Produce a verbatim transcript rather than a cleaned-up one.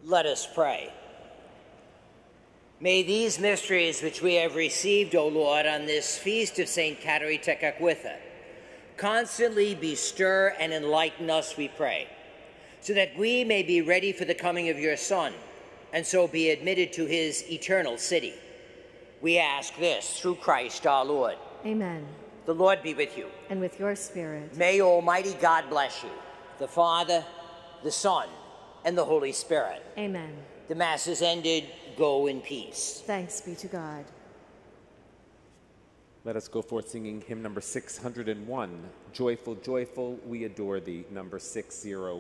Let us pray. May these mysteries which we have received, O Lord, on this feast of Saint Kateri Tekakwitha, constantly bestir and enlighten us, we pray, so that we may be ready for the coming of your Son, and so be admitted to his eternal city. We ask this through Christ our Lord. Amen. The Lord be with you. And with your spirit. May Almighty God bless you, the Father, the Son, and the Holy Spirit. Amen. The Mass is ended. Go in peace. Thanks be to God. Let us go forth singing hymn number six hundred and one, Joyful, Joyful, We Adore Thee, number six oh one.